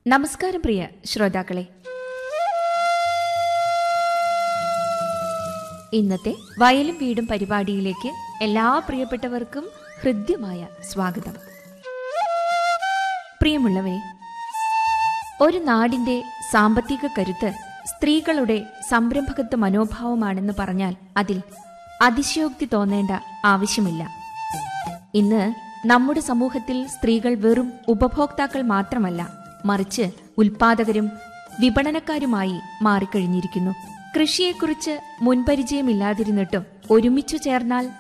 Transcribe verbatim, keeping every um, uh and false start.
നമസ്കാരം പ്രിയ ശ്രോതാക്കളെ, ഇന്നത്തെ വയലും വീടും പരിപാടിയിലേക്ക് എല്ലാ പ്രിയപ്പെട്ടവർക്കും ഹൃദ്യമായ സ്വാഗതം. പ്രിയമുള്ളവേ, ഒരു നാടിന്റെ സാമ്പത്തിക കരുത്ത് സ്ത്രീകളുടെ സംരംഭകത്വ മനോഭാവമാണെന്ന് പറഞ്ഞാൽ അതിൽ അതിശയോക്തി തോന്നേണ്ട ആവശ്യമില്ല. ഇന്ന് നമ്മുടെ സമൂഹത്തിൽ സ്ത്രീകൾ വെറും ഉപഭോക്താക്കൾ മാത്രമല്ല, മറിച്ച് ഉൽപാദകരും വിപണനക്കാരുമായി മാറിക്കഴിഞ്ഞിരിക്കുന്നു. കൃഷിയെക്കുറിച്ച് മുൻപരിചയമില്ലാതിരുന്നിട്ടും ഒരുമിച്ചു ചേർന്നാൽ